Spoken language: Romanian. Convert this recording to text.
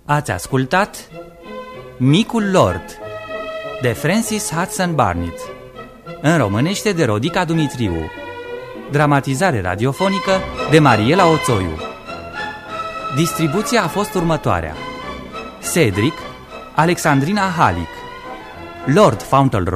Ați ascultat Micul Lord de Francis Hudson Burnett, în românește de Rodica Dumitriu. Dramatizare radiofonică de Mariela Oțoiu. Distribuția a fost următoarea: Cedric, Alexandrina Halic, Lord Fauntleroy,